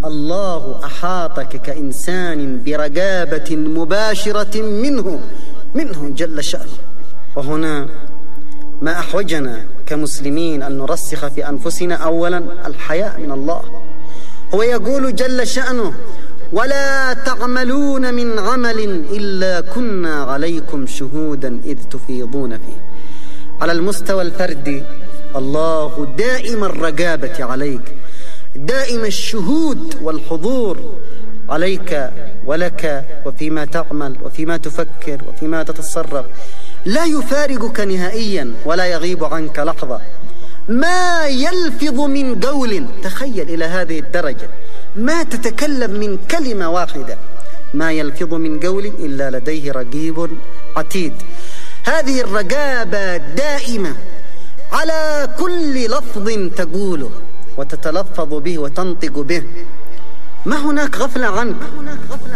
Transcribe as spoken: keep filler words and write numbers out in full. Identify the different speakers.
Speaker 1: الله أحاطك كإنسان برقابة مباشرة منه منه جل شأنه. وهنا ما أحوجنا كمسلمين أن نرسخ في أنفسنا أولا الحياء من الله. هو يقول جل شأنه: ولا تعملون من عمل إلا كنا عليكم شهودا إذ تفيضون فيه. على المستوى الفردي الله دائم الرقابة عليك، دائم الشهود والحضور عليك ولك وفيما تعمل وفيما تفكر وفيما تتصرف، لا يفارقك نهائيا ولا يغيب عنك لحظة. ما يلفظ من قول، تخيل إلى هذه الدرجة، ما تتكلم من كلمة واحدة، ما يلفظ من قول إلا لديه رقيب عتيد. هذه الرقابة دائمة على كل لفظ تقوله وتتلفظ به وتنطق به، ما هناك غفلة عنك.